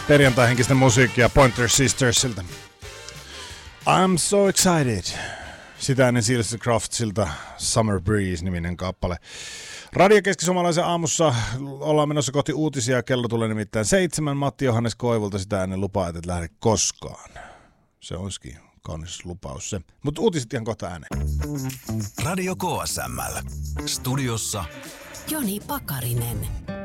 perjantai-henkistä musiikkia Pointer Sistersilta. I'm so excited. Sitä ennen Seals Craftsilta Summer Breeze-niminen kappale. Radio Keski-Suomalaisen aamussa ollaan menossa kohti uutisia. Kello tulee nimittäin 7. Matti Johannes Koivulta sitä ennen lupaa, et lähde koskaan. Se olisikin kaunis lupaus se. Mutta uutiset ihan kohta ääneen. Radio KSML. Studiossa Joni Pakarinen.